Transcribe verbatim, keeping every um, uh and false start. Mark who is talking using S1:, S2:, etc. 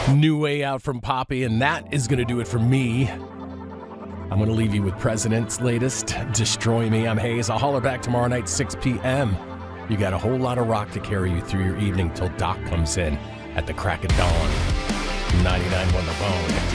S1: New Way Out from Poppy, and that is going to do it for me. I'm going to leave you with President's latest, Destroy Me. I'm Hayes. I'll holler back tomorrow night, six p.m. You got a whole lot of rock to carry you through your evening till Doc comes in at the crack of dawn. ninety-nine point one The Bone.